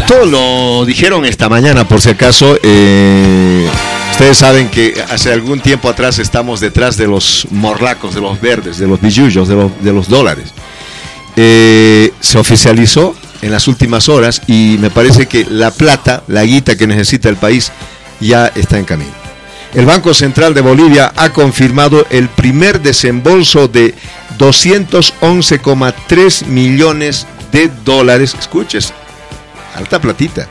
Esto lo dijeron esta mañana, por si acaso. Ustedes saben que hace algún tiempo atrás estamos detrás de los morlacos, de los verdes, de los billullos, de los dólares. Se oficializó en las últimas horas y me parece que la plata, la guita que necesita el país, ya está en camino. El Banco Central de Bolivia ha confirmado el primer desembolso de 211,3 millones de dólares. Escuches, alta platita.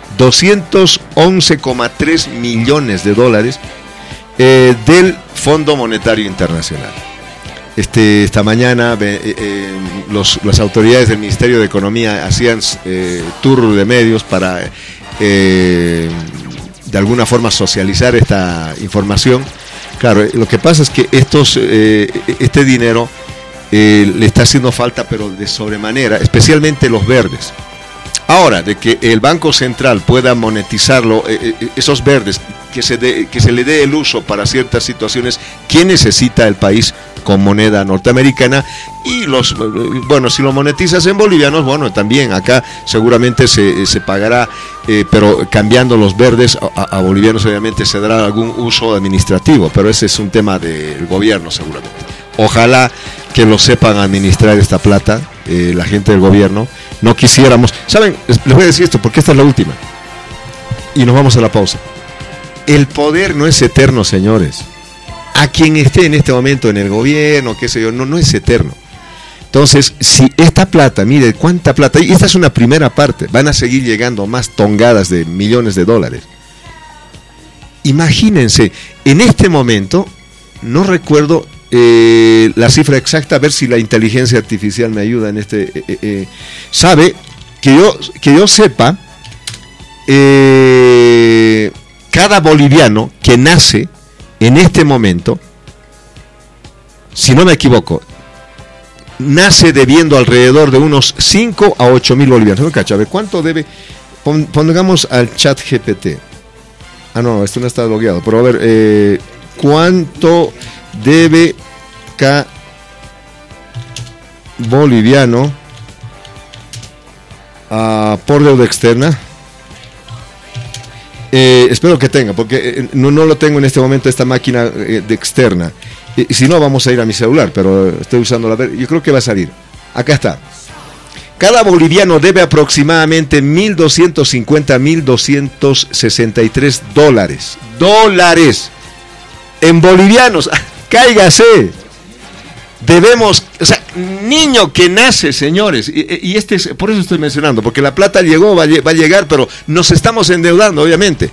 211,3 millones de dólares del Fondo Monetario Internacional. Esta mañana las autoridades del Ministerio de Economía hacían tour de medios para de alguna forma socializar esta información. Claro, lo que pasa es que este dinero le está haciendo falta, pero de sobremanera, especialmente los verdes. Ahora, de que el Banco Central pueda monetizarlo, esos verdes, que se le dé el uso para ciertas situaciones que necesita el país con moneda norteamericana, y si lo monetizas en bolivianos, bueno, también acá seguramente se pagará, pero cambiando los verdes a bolivianos obviamente se dará algún uso administrativo, pero ese es un tema del gobierno seguramente. Ojalá que lo sepan administrar esta plata, la gente del gobierno. No quisiéramos, ¿saben? Les voy a decir esto porque esta es la última y nos vamos a la pausa. El poder no es eterno, señores. A quien esté en este momento en el gobierno, qué sé yo, no es eterno. Entonces, si esta plata, mire cuánta plata, y esta es una primera parte, van a seguir llegando más tongadas de millones de dólares. Imagínense, en este momento, no recuerdo la cifra exacta, a ver si la inteligencia artificial me ayuda en sabe, que yo sepa, cada boliviano que nace en este momento, si no me equivoco, nace debiendo alrededor de unos 5 a 8 mil bolivianos. ¿No cacha? A ver, ¿cuánto debe? Pongamos al chat GPT. Ah, no, esto no está logueado, pero a ver, ¿cuánto debe cada boliviano por deuda externa? Espero que tenga, porque no lo tengo en este momento, esta máquina de externa. Si no, vamos a ir a mi celular, pero estoy usando yo creo que va a salir. Acá está. Cada boliviano debe aproximadamente 1.250 a 1.263 dólares. ¡Dólares! En bolivianos. ¡Cáigase! Debemos, o sea, niño que nace, señores, y por eso estoy mencionando, porque la plata llegó, va a llegar, pero nos estamos endeudando, obviamente.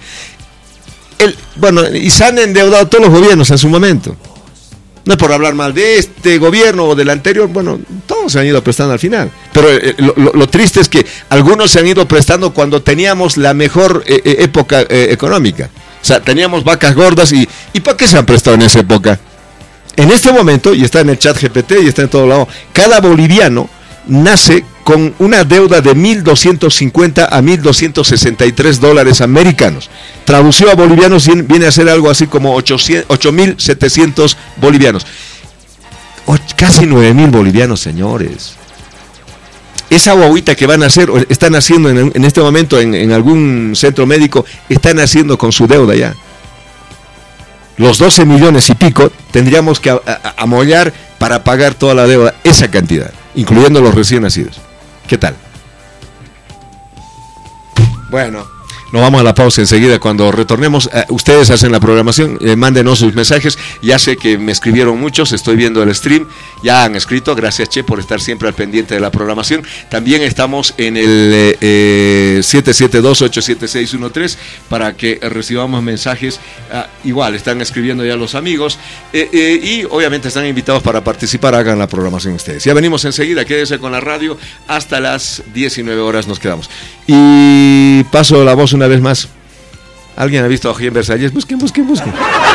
Y se han endeudado todos los gobiernos en su momento. No es por hablar mal de este gobierno o del anterior, bueno, todos se han ido prestando al final. Pero lo triste es que algunos se han ido prestando cuando teníamos la mejor época económica. O sea, teníamos vacas gordas ¿y para qué se han prestado en esa época? En este momento, y está en el chat GPT y está en todo lado, cada boliviano nace con una deuda de 1.250 a 1.263 dólares americanos. Traducido a bolivianos viene a ser algo así como 8.700 bolivianos. Casi 9.000 bolivianos, señores. Esa guaguita que van a hacer, están haciendo en este momento en algún centro médico, están haciendo con su deuda ya. Los 12 millones y pico tendríamos que amollar para pagar toda la deuda, esa cantidad, incluyendo los recién nacidos. ¿Qué tal? Bueno, nos vamos a la pausa enseguida. Cuando retornemos, ustedes hacen la programación, mándenos sus mensajes. Ya sé que me escribieron muchos, estoy viendo el stream, ya han escrito. Gracias, Che, por estar siempre al pendiente de la programación. También estamos en el 772-87613 para que recibamos mensajes. Igual, están escribiendo ya los amigos y obviamente están invitados para participar. Hagan la programación ustedes. Ya venimos enseguida, quédese con la radio. Hasta las 19 horas nos quedamos. Y paso la voz una vez más. ¿Alguien ha visto a Ojín Versalles? Busquen.